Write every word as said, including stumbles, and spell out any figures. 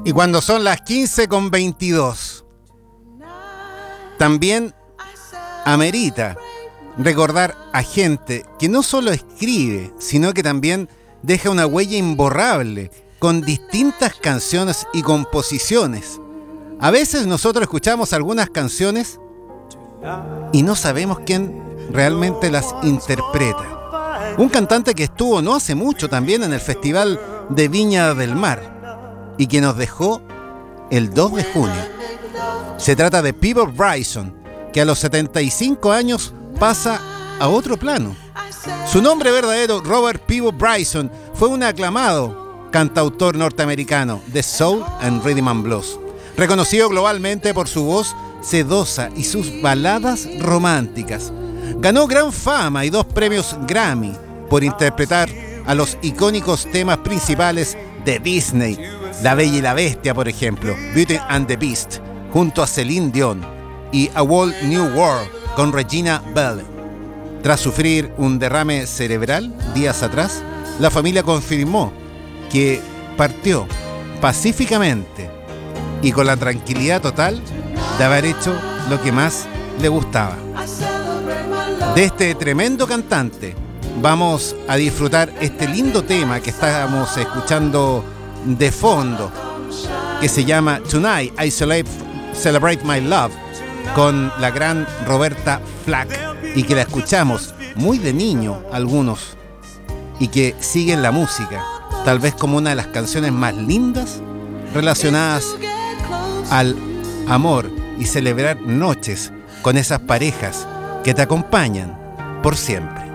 Y cuando son las quince con veintidós, también amerita recordar a gente que no solo escribe, sino que también deja una huella imborrable con distintas canciones y composiciones. A veces nosotros escuchamos algunas canciones y no sabemos quién realmente las interpreta. Un cantante que estuvo no hace mucho también en el Festival de Viña del Mar y que nos dejó el dos de junio. Se trata de Peabo Bryson, que a los setenta y cinco años pasa a otro plano. Su nombre verdadero, Robert Peabo Bryson, fue un aclamado cantautor norteamericano de soul and rhythm and blues, reconocido globalmente por su voz sedosa y sus baladas románticas. Ganó gran fama y dos premios Grammy por interpretar a los icónicos temas principales de Disney, La Bella y la Bestia, por ejemplo, Beauty and the Beast, junto a Celine Dion, y A Whole New World con Regina Bell. Tras sufrir un derrame cerebral días atrás, la familia confirmó que partió pacíficamente y con la tranquilidad total de haber hecho lo que más le gustaba. De este tremendo cantante vamos a disfrutar este lindo tema que estábamos escuchando de fondo, que se llama Tonight I Celebrate My Love, con la gran Roberta Flack, y que la escuchamos muy de niño algunos, y que sigue en la música, tal vez como una de las canciones más lindas relacionadas al amor y celebrar noches con esas parejas que te acompañan por siempre.